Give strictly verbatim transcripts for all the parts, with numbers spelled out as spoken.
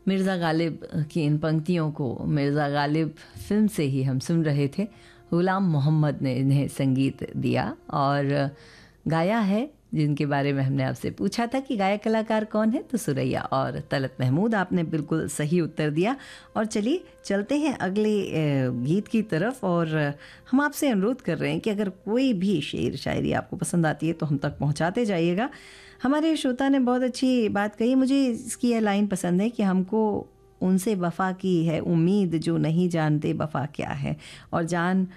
मिर्ज़ा गालिब की इन पंक्तियों को मिर्ज़ा गालिब फिल्म से ही हम सुन रहे थे। ग़ुलाम मोहम्मद ने इन्हें संगीत दिया और गाया है, जिनके बारे में हमने आपसे पूछा था कि गायक कलाकार कौन है, तो सुरैया और तलत महमूद। आपने बिल्कुल सही उत्तर दिया। और चलिए चलते हैं अगले गीत की तरफ। और हम आपसे अनुरोध कर रहे हैं कि अगर कोई भी शेर शायरी आपको पसंद आती है तो हम तक पहुंचाते जाइएगा। हमारे श्रोता ने बहुत अच्छी बात कही, मुझे इसकी यह लाइन पसंद है कि हमको उनसे वफ़ा की है उम्मीद जो नहीं जानते वफ़ा क्या है, और जान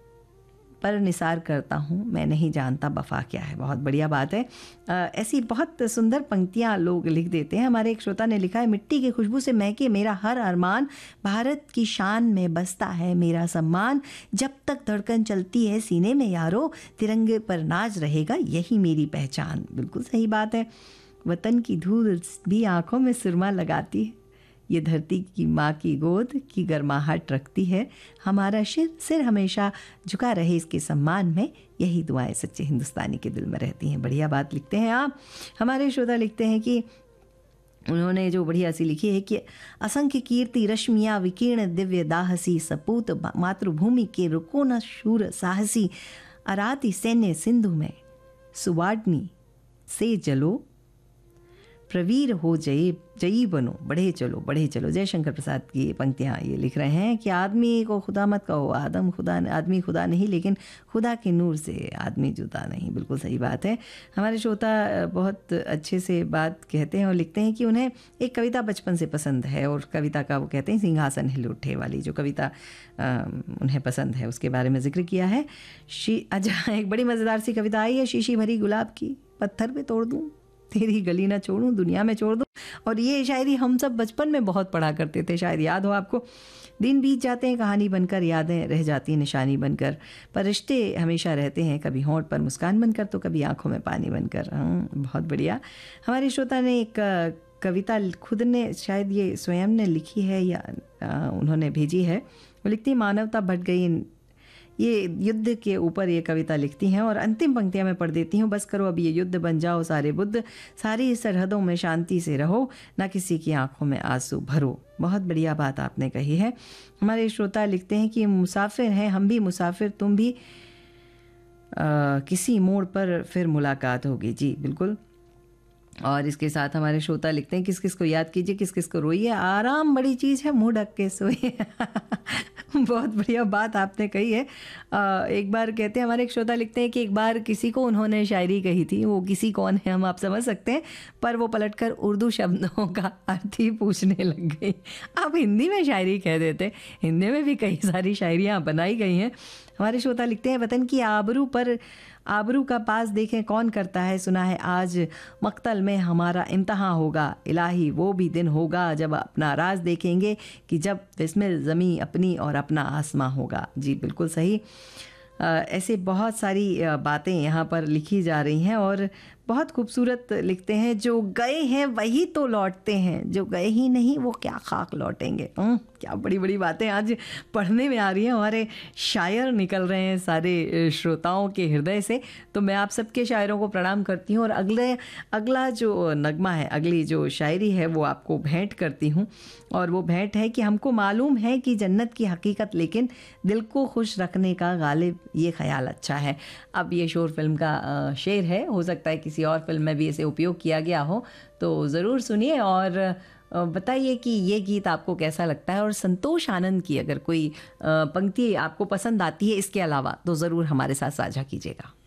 पर निसार करता हूँ मैं नहीं जानता वफ़ा क्या है। बहुत बढ़िया बात है। आ, ऐसी बहुत सुंदर पंक्तियाँ लोग लिख देते हैं। हमारे एक श्रोता ने लिखा है, मिट्टी की खुशबू से महके मेरा हर अरमान, भारत की शान में बसता है मेरा सम्मान, जब तक धड़कन चलती है सीने में यारो, तिरंगे पर नाज रहेगा यही मेरी पहचान। बिल्कुल सही बात है। वतन की धूल भी आँखों में सुरमा लगाती है, ये धरती की माँ की गोद की गर्माहट रखती है, हमारा सिर सिर हमेशा झुका रहे इसके सम्मान में, यही दुआएं सच्चे हिंदुस्तानी के दिल में रहती हैं। बढ़िया बात लिखते हैं आप। हमारे श्रोता लिखते हैं कि उन्होंने जो बढ़िया सी लिखी है कि असंख्य कीर्ति रश्मियाँ विकीर्ण दिव्य दाहसी, सपूत मातृभूमि के रुको न शूर साहसी, अराती सैन्य सिंधु में सुवाडनी से जलो, प्रवीर हो जय जयी बनो बढ़े चलो बढ़े चलो। जयशंकर प्रसाद की पंक्तियाँ ये लिख रहे हैं कि आदमी को खुदा मत कहो, आदम खुदा आदमी खुदा नहीं, लेकिन खुदा के नूर से आदमी जुदा नहीं। बिल्कुल सही बात है। हमारे श्रोता बहुत अच्छे से बात कहते हैं और लिखते हैं कि उन्हें एक कविता बचपन से पसंद है, और कविता का वो कहते हैं सिंहासन हिल उठे वाली जो कविता आ, उन्हें पसंद है, उसके बारे में जिक्र किया है। शी अच्छा, एक बड़ी मज़ेदार सी कविता आई है, शीशी भरी गुलाब की पत्थर पे तोड़ दूँ, तेरी गली ना छोड़ूं दुनिया में छोड़ दूं। और ये शायरी हम सब बचपन में बहुत पढ़ा करते थे, शायद याद हो आपको। दिन बीत जाते हैं कहानी बनकर, यादें रह जाती हैं निशानी बनकर, पर रिश्ते हमेशा रहते हैं, कभी होंठ पर मुस्कान बनकर तो कभी आंखों में पानी बनकर। बहुत बढ़िया। हमारे श्रोता ने एक कविता खुद ने, शायद ये स्वयं ने लिखी है या उन्होंने भेजी है। वो लिखती, मानवता बढ़ गई, ये युद्ध के ऊपर ये कविता लिखती हैं। और अंतिम पंक्तियां मैं पढ़ देती हूँ। बस करो अब ये युद्ध, बन जाओ सारे बुद्ध, सारी सरहदों में शांति से रहो, ना किसी की आंखों में आंसू भरो। बहुत बढ़िया बात आपने कही है। हमारे श्रोता लिखते हैं कि मुसाफिर हैं हम भी मुसाफिर, तुम भी आ, किसी मोड़ पर फिर मुलाकात होगी। जी बिल्कुल। और इसके साथ हमारे श्रोता लिखते हैं, किस किस को याद कीजिए, किस किस को रोइए, आराम बड़ी चीज़ है, मुंह ढक के सोइए। बहुत बढ़िया बात आपने कही है। आ, एक बार कहते हैं, हमारे एक श्रोता लिखते हैं कि एक बार किसी को उन्होंने शायरी कही थी, वो किसी कौन है हम आप समझ सकते हैं, पर वो पलटकर उर्दू शब्दों का अर्थ ही पूछने लग गई। आप हिंदी में शायरी कह देते, हिंदी में भी कई सारी शायरियाँ बनाई गई हैं। हमारे श्रोता लिखते हैं, वतन की आबरू पर आबरू का पास देखें कौन करता है, सुना है आज मक्तल में हमारा इम्तहान होगा, इलाही वो भी दिन होगा जब अपना राज देखेंगे, कि जब बिस्मिल ज़मी अपनी और अपना आसमां होगा। जी बिल्कुल सही। ऐसे बहुत सारी बातें यहाँ पर लिखी जा रही हैं और बहुत खूबसूरत लिखते हैं। जो गए हैं वही तो लौटते हैं, जो गए ही नहीं वो क्या खाक लौटेंगे। क्या बड़ी बड़ी बातें आज पढ़ने में आ रही हैं। हमारे शायर निकल रहे हैं सारे श्रोताओं के हृदय से। तो मैं आप सबके शायरों को प्रणाम करती हूँ और अगले अगला जो नगमा है, अगली जो शायरी है वो आपको भेंट करती हूँ। और वो भेंट है कि हमको मालूम है कि जन्नत की हकीकत, लेकिन दिल को खुश रखने का गालिब ये ख्याल अच्छा है। अब ये शोर फिल्म का शेर है, हो सकता है किसी और फिल्म में भी इसे उपयोग किया गया हो, तो ज़रूर सुनिए और बताइए कि ये गीत आपको कैसा लगता है। और संतोष आनंद की अगर कोई पंक्ति आपको पसंद आती है इसके अलावा, तो ज़रूर हमारे साथ साझा कीजिएगा।